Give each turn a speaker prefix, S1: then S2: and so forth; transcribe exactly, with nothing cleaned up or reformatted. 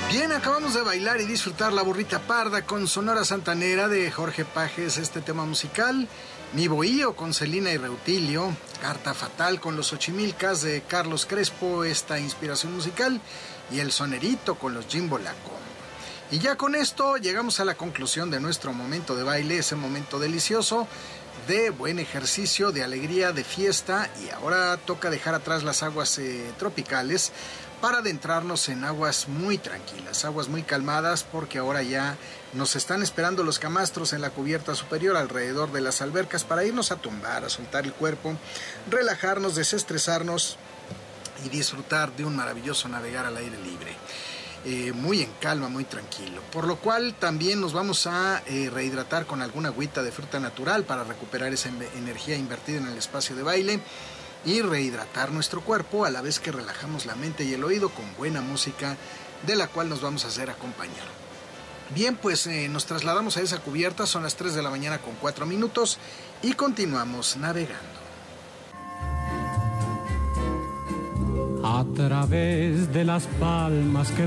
S1: Bien, acabamos de bailar y disfrutar La Burrita Parda con Sonora Santanera de Jorge Pajes, este tema musical. Mi Bohío con Celina y Reutilio. Carta Fatal con los Ochimilcas de Carlos Crespo, esta inspiración musical. Y El Sonerito con los Jimbo Laco. Y ya con esto llegamos a la conclusión de nuestro momento de baile, ese momento delicioso de buen ejercicio, de alegría, de fiesta. Y ahora toca dejar atrás las aguas eh, tropicales para adentrarnos en aguas muy tranquilas, aguas muy calmadas, porque ahora ya nos están esperando los camastros en la cubierta superior alrededor de las albercas para irnos a tumbar, a soltar el cuerpo, relajarnos, desestresarnos y disfrutar de un maravilloso navegar al aire libre. Eh, muy en calma, muy tranquilo. Por lo cual también nos vamos a eh, rehidratar con alguna agüita de fruta natural para recuperar esa energía invertida en el espacio de baile y rehidratar nuestro cuerpo a la vez que relajamos la mente y el oído con buena música de la cual nos vamos a hacer acompañar. Bien, pues eh, nos trasladamos a esa cubierta, son las tres de la mañana con cuatro minutos y continuamos navegando.
S2: A través de las palmas que